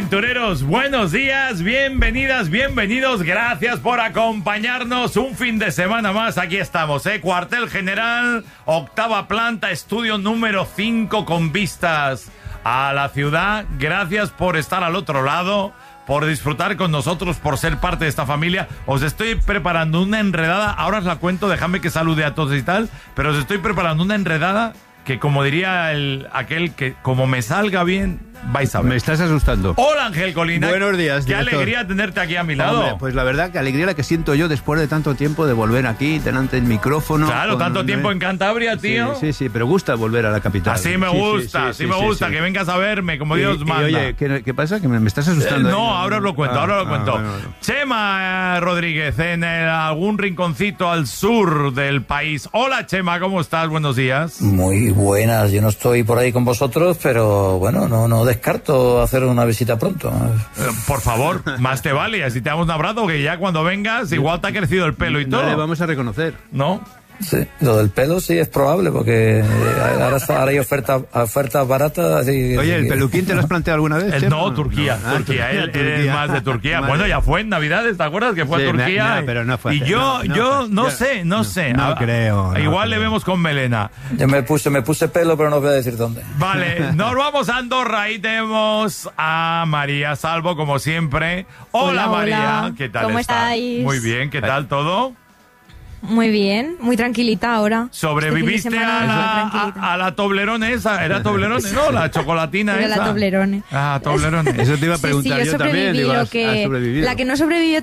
Aventureros, buenos días, bienvenidas, bienvenidos, gracias por acompañarnos un fin de semana más. Aquí estamos, Cuartel General, octava planta, estudio número 5 con vistas a la ciudad. Gracias por estar al otro lado, por disfrutar con nosotros, por ser parte de esta familia. Os estoy preparando una enredada, ahora os la cuento, dejadme que salude a todos y tal, pero os estoy preparando una enredada que, como diría aquel que como me salga bien, vais a ver. Me estás asustando. Hola, Ángel Colina. Buenos días, Qué director. alegría tenerte aquí a mi lado. Hombre, pues la verdad que alegría la que siento yo después de tanto tiempo de volver aquí, delante del micrófono. Claro, tanto tiempo en Cantabria, tío. Sí, pero gusta volver a la capital. Así me gusta, así me gusta, que vengas a verme, como Dios manda. Y oye, ¿qué pasa? ¿Que me estás asustando? No, ahora os lo cuento, Bueno. Chema Rodríguez, en algún rinconcito al sur del país. Hola, Chema, ¿cómo estás? Buenos días. Muy buenas, yo no estoy por ahí con vosotros, pero bueno, no descarto hacer una visita pronto. Por favor, más te vale, y así te damos un abrazo, que ya cuando vengas igual te ha crecido el pelo y todo. No le vamos a reconocer. ¿No? Sí, lo del pelo sí es probable, porque ahora hay ofertas baratas. Oye, ¿el peluquín te lo has planteado alguna vez, Chema? No, Turquía. Él es más de Turquía. Vale. Bueno, ya fue en Navidades, ¿te acuerdas? Que fue a Turquía. pero no fue. Y yo no sé. No creo. Igual le creo. vemos con melena. Yo me puse pelo, pero no voy a decir dónde. Vale, nos vamos a Andorra. Ahí tenemos a María Salvo, como siempre. Hola, María. ¿Qué tal ¿Cómo estás? estáis? Muy bien, ¿qué tal todo? Muy bien, muy tranquilita ahora. ¿Sobreviviste Este fin de semana muy tranquilita. a la Toblerone esa? ¿Era Toblerone, no? La chocolatina Era esa. la Toblerone. Ah, Toblerone. Eso te iba a preguntar Sí, yo yo también. sobreviví, Digo, lo ¿has que, sobrevivido? la que no sobrevivió